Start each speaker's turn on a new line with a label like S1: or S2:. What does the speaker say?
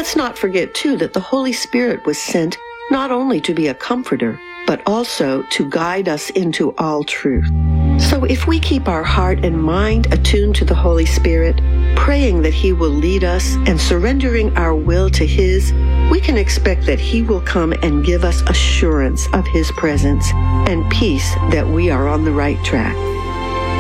S1: let's not forget, too, that the Holy Spirit was sent not only to be a comforter, but also to guide us into all truth. So if we keep our heart and mind attuned to the Holy Spirit, praying that He will lead us and surrendering our will to His, we can expect that He will come and give us assurance of His presence and peace that we are on the right track.